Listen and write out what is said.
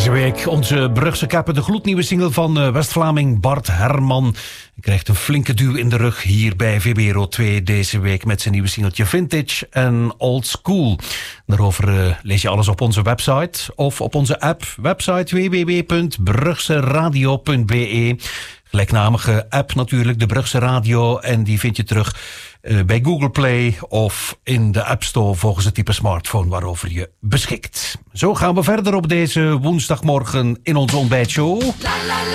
Deze week onze Brugse kapper, de gloednieuwe single van West-Vlaming Bart Herman. Hij krijgt een flinke duw in de rug hier bij VBRO 2 deze week met zijn nieuwe singeltje Vintage en Old School. Daarover lees je alles op onze website of op onze app. Website www.brugseradio.be. Gelijknamige app natuurlijk, de Brugse Radio. En die vind je terug bij Google Play of in de App Store volgens het type smartphone waarover je beschikt. Zo gaan we verder op deze woensdagmorgen in onze ontbijtshow.